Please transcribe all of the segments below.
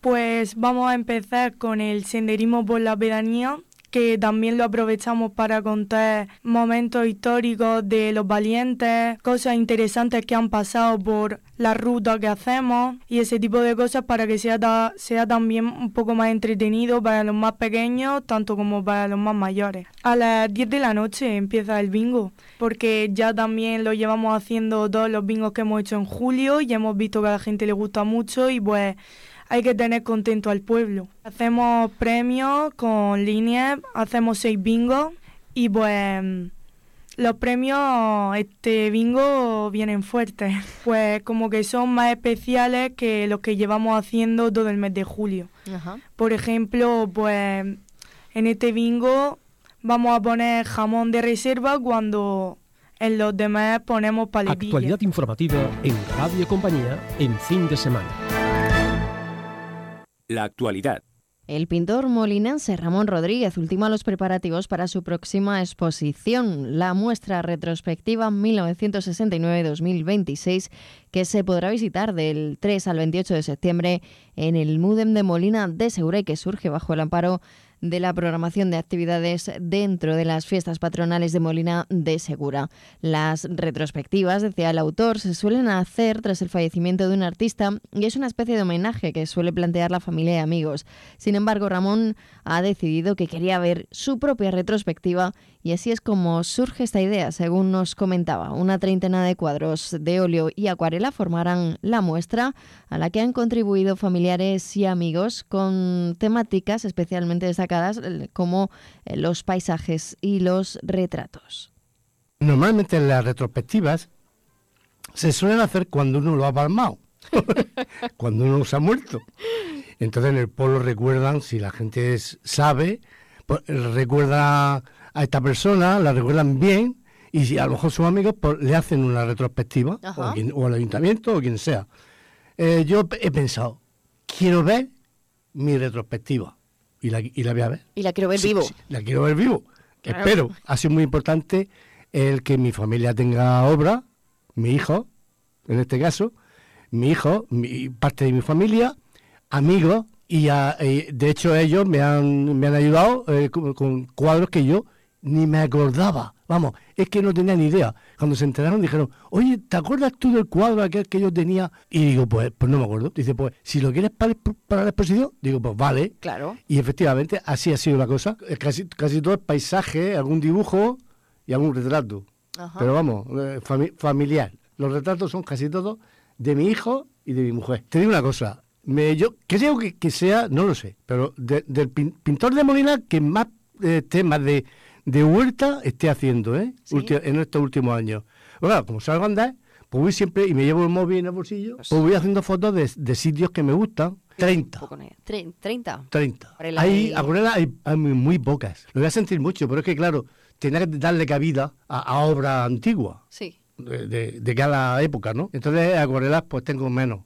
Pues vamos a empezar con el senderismo por la pedanía, que también lo aprovechamos para contar momentos históricos de los valientes, cosas interesantes que han pasado por la ruta que hacemos y ese tipo de cosas para que sea también un poco más entretenido para los más pequeños, tanto como para los más mayores. A las 10 de la noche empieza el bingo, porque ya también lo llevamos haciendo todos los bingos que hemos hecho en julio y hemos visto que a la gente le gusta mucho y pues hay que tener contento al pueblo. Hacemos premios con líneas, hacemos 6 bingos y pues los premios este bingo vienen fuertes. Pues como que son más especiales que los que llevamos haciendo todo el mes de julio. Ajá. Por ejemplo, pues en este bingo vamos a poner jamón de reserva cuando en los demás ponemos paletillas. Actualidad informativa en Radio Compañía en fin de semana. La actualidad. El pintor molinense Ramón Rodríguez ultima los preparativos para su próxima exposición, la muestra retrospectiva 1969-2026, que se podrá visitar del 3 al 28 de septiembre en el Múdem de Molina de Segura y que surge bajo el amparo de la programación de actividades dentro de las fiestas patronales de Molina de Segura. Las retrospectivas, decía el autor, se suelen hacer tras el fallecimiento de un artista y es una especie de homenaje que suele plantear la familia y amigos. Sin embargo, Ramón ha decidido que quería ver su propia retrospectiva y así es como surge esta idea, según nos comentaba. Una treintena de cuadros de óleo y acuarela formarán la muestra, a la que han contribuido familiares y amigos con temáticas especialmente destacadas como los paisajes y los retratos. Normalmente las retrospectivas se suelen hacer cuando uno lo ha palmado, cuando uno se ha muerto. Entonces en el pueblo recuerdan, si la gente sabe, pues, recuerda a esta persona, la recuerdan bien, y si a lo mejor sus amigos pues, le hacen una retrospectiva, o al ayuntamiento, o quien sea. Yo he pensado, quiero ver mi retrospectiva, y la voy a ver. Y la quiero ver vivo. Sí, la quiero ver vivo. Claro. Espero. Ha sido muy importante el que mi familia tenga obra, mi hijo, en este caso, mi hijo, parte de mi familia, amigos, y de hecho ellos me han ayudado con cuadros que yo ni me acordaba. Vamos, es que no tenía ni idea. Cuando se enteraron dijeron, oye, ¿te acuerdas tú del cuadro aquel que yo tenía? Y digo, pues no me acuerdo. Dice, pues si lo quieres para la exposición, digo, pues vale. Claro. Y efectivamente así ha sido la cosa. Casi todo es paisaje, algún dibujo y algún retrato. Ajá. Pero vamos, familiar. Los retratos son casi todos de mi hijo y de mi mujer. Te digo una cosa, yo creo que sea, no lo sé, pero del pintor de Molina que más temas de huerta esté haciendo, ¿Sí? En estos últimos años. Bueno, como salgo a andar, pues voy siempre, y me llevo el móvil en el bolsillo, pues voy haciendo fotos de sitios que me gustan. 30. 30. 30. Acuarelas hay muy pocas. Lo voy a sentir mucho, pero es que, claro, tenía que darle cabida a obras antiguas. Sí. De cada época, ¿no? Entonces, acuarelas, pues tengo menos.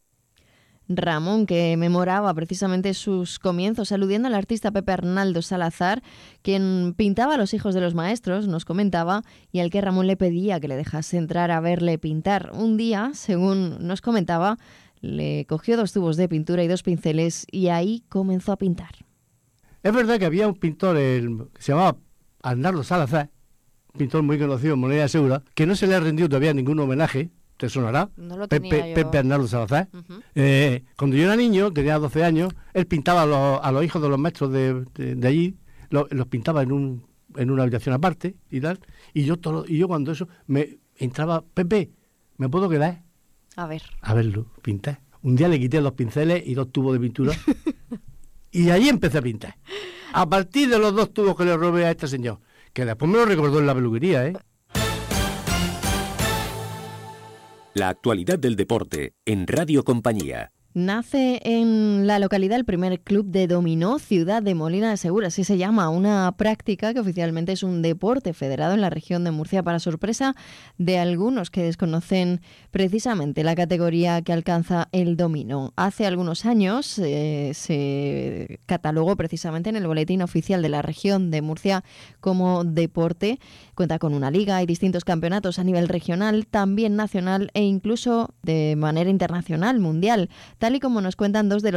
Ramón, que memoraba precisamente sus comienzos, aludiendo al artista Pepe Arnaldo Salazar, quien pintaba a los hijos de los maestros, nos comentaba, y al que Ramón le pedía que le dejase entrar a verle pintar. Un día, según nos comentaba, le cogió 2 tubos de pintura y 2 pinceles y ahí comenzó a pintar. Es verdad que había un pintor que se llamaba Arnaldo Salazar, un pintor muy conocido en Molina de Segura, que no se le ha rendido todavía ningún homenaje. ¿Te sonará? No lo tenía yo. Pepe Arnaldo Salazar. Uh-huh. Cuando yo era niño, tenía 12 años, él pintaba a los hijos de los maestros de allí, los pintaba en una habitación aparte y tal. Y yo cuando eso me entraba, Pepe, ¿me puedo quedar? A verlo, pintar. Un día le quité 2 pinceles y 2 tubos de pintura y ahí empecé a pintar. A partir de los 2 tubos que le robé a este señor, que después me lo recordó en la peluquería, La actualidad del deporte en Radio Compañía. Nace en la localidad el primer club de dominó Ciudad de Molina de Segura, así se llama, una práctica que oficialmente es un deporte federado en la región de Murcia para sorpresa de algunos que desconocen precisamente la categoría que alcanza el dominó. Hace algunos años se catalogó precisamente en el boletín oficial de la región de Murcia como deporte. Cuenta con una liga y distintos campeonatos a nivel regional, también nacional e incluso de manera internacional, mundial. Tal y como nos cuentan 2 de los